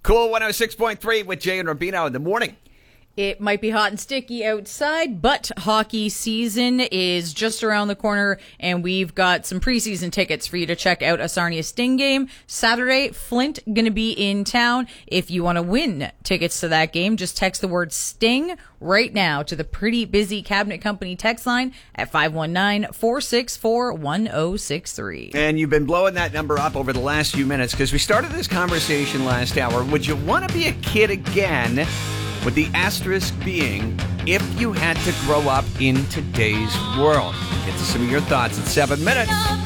Cool 106.3 with Jay and Rubino in the morning. It might be hot and sticky outside, but hockey season is just around the corner, and we've got some preseason tickets for you to check out a Sarnia Sting game. Saturday, Flint going to be in town. If you want to win tickets to that game, just text the word Sting right now to the Pretty Busy Cabinet Company text line at 519-464-1063. And you've been blowing that number up over the last few minutes because we started this conversation last hour. Would you want to be a kid again? With the asterisk being, if you had to grow up in today's world. Get to some of your thoughts in 7 minutes.